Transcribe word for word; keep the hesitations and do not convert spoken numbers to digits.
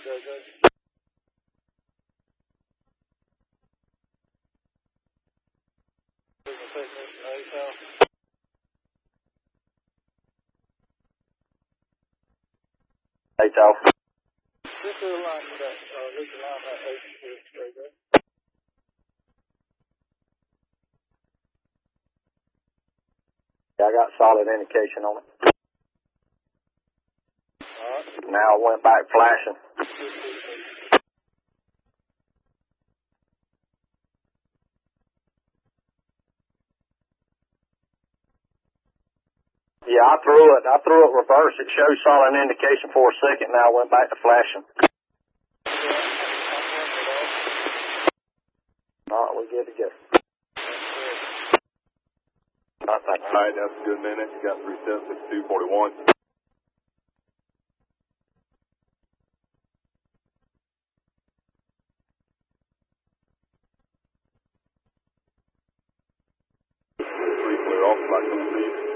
good, good. Hey, Joe. This is a line that, uh, this is a line that agency is very good. Yeah, I got solid indication on it. Alright. Now it went back flashing. Yeah, I threw it. I threw it reverse. It showed solid indication for a second. Now it went back to flashing. All right, we good to go. All right, thank you. All right, that's a good minute. You got three seven six two forty-one. Three clear off, back to the speed.